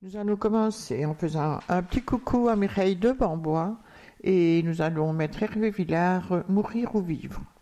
Nous allons commencer en faisant un petit coucou à Mireille de Bambois et nous allons mettre Hervé Villard, Mourir ou vivre.